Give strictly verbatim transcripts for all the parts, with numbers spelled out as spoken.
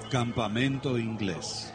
Campamento inglés.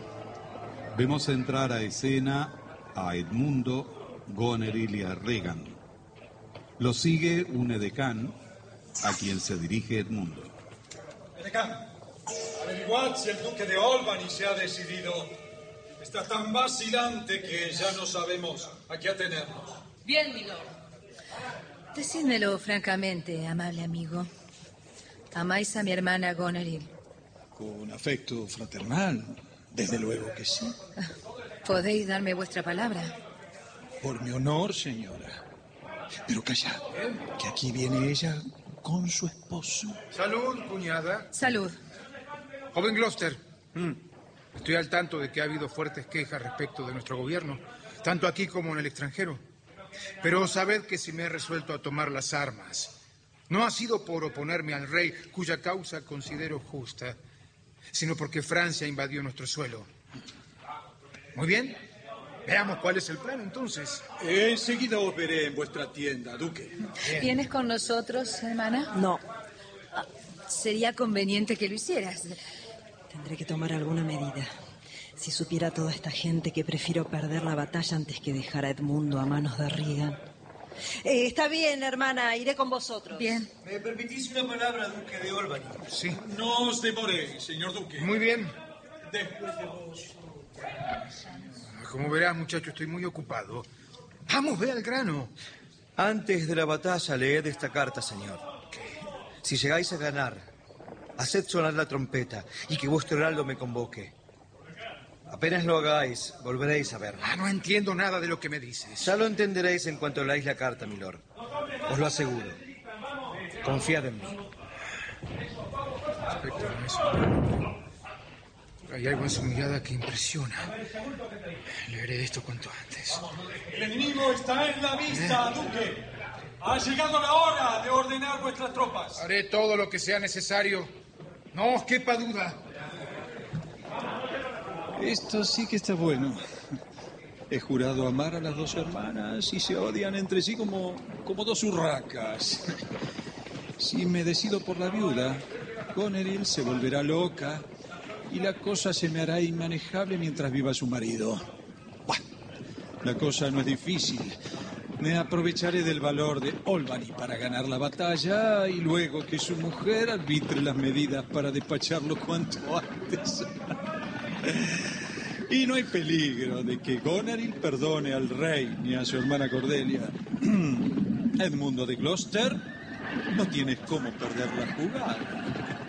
Vemos entrar a escena a Edmundo, Goneril y a Regan. Lo sigue un edecán, a quien se dirige Edmundo. Edecán, averiguad si el duque de Albany se ha decidido. Está tan vacilante que ya no sabemos a qué atenernos. Bien, milord. Decídmelo francamente, amable amigo. ¿Amáis a mi hermana Goneril? Con afecto fraternal, desde luego que sí. ¿Podéis darme vuestra palabra? Por mi honor, señora. Pero callad, que aquí viene ella con su esposo. Salud, cuñada. Salud. Joven Gloucester, mm. estoy al tanto de que ha habido fuertes quejas respecto de nuestro gobierno, tanto aquí como en el extranjero. Pero sabed que si me he resuelto a tomar las armas, no ha sido por oponerme al rey, cuya causa considero justa, sino porque Francia invadió nuestro suelo. Muy bien, veamos cuál es el plan entonces. Eh, enseguida os veré en vuestra tienda, duque. Bien. ¿Vienes con nosotros, hermana? No. Ah, sería conveniente que lo hicieras. Tendré que tomar alguna medida. Si supiera toda esta gente que prefiero perder la batalla antes que dejar a Edmundo a manos de Regan. Eh, está bien, hermana, iré con vosotros. Bien. ¿Me permitís una palabra, duque de Albany? Sí. No os demoréis, señor duque. Muy bien. Después de vos. Como verás, muchacho, estoy muy ocupado. Vamos, ve al grano. Antes de la batalla, leed esta carta, señor. ¿Qué? Si llegáis a ganar, haced sonar la trompeta y que vuestro heraldo me convoque. Apenas lo hagáis, volveréis a verlo. Ah, no entiendo nada de lo que me dices. Ya lo entenderéis en cuanto leáis la carta, milord. Os lo aseguro. Confiad en mí. Respecto a eso, hay algo en su mirada que impresiona. Leeré esto cuanto antes. El enemigo está en la vista, ¿Eh? duque. Ha llegado la hora de ordenar vuestras tropas. Haré todo lo que sea necesario. No os quepa duda. Esto sí que está bueno. He jurado amar a las dos hermanas y se odian entre sí como, como dos urracas. Si me decido por la viuda, Goneril se volverá loca y la cosa se me hará inmanejable mientras viva su marido. Bueno, la cosa no es difícil. Me aprovecharé del valor de Albany para ganar la batalla y luego que su mujer arbitre las medidas para despacharlo cuanto antes. Y no hay peligro de que Goneril perdone al rey ni a su hermana Cordelia. Edmundo de Gloucester, no tienes cómo perder la jugada.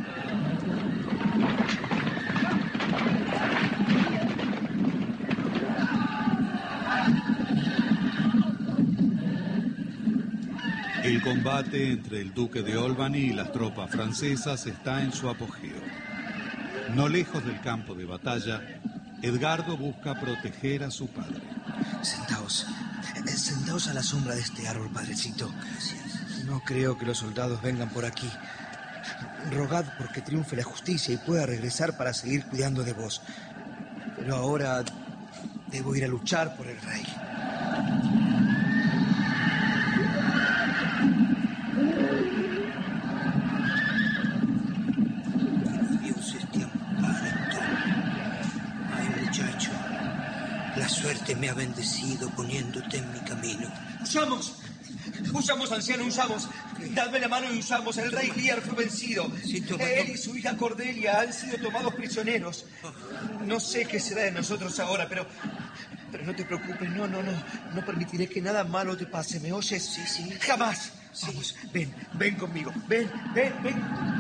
El combate entre el duque de Albany y las tropas francesas está en su apogeo. No lejos del campo de batalla, Edgardo busca proteger a su padre. Sentaos, sentaos a la sombra de este árbol, padrecito. Gracias. No creo que los soldados vengan por aquí. Rogad porque triunfe la justicia y pueda regresar para seguir cuidando de vos. Pero ahora debo ir a luchar por el rey. Dios esté amparando. Ay, muchacho, la suerte me ha bendecido poniéndote en mi camino. ¡Usamos! ¡Usamos, anciano, usamos! ¡Dadme la mano y usamos! El rey Lear fue vencido. Sí, toma, Él toma. y su hija Cordelia han sido tomados prisioneros. No sé qué será de nosotros ahora, pero... Pero no te preocupes, no, no, no. No permitiré que nada malo te pase, ¿me oyes? Sí, sí. ¡Jamás! Sí. Vamos, ven, ven conmigo. Ven, ven, ven.